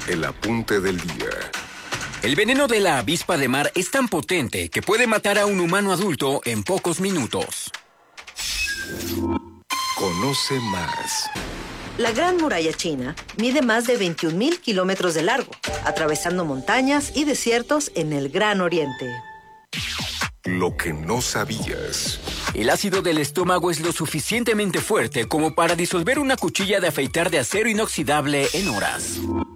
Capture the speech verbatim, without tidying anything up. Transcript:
El apunte del día. El veneno de la avispa de mar es tan potente que puede matar a un humano adulto en pocos minutos. Conoce más. La Gran Muralla China mide más de veintiún mil kilómetros de largo, atravesando montañas y desiertos en el Gran Oriente. Lo que no sabías. El ácido del estómago es lo suficientemente fuerte como para disolver una cuchilla de afeitar de acero inoxidable en horas.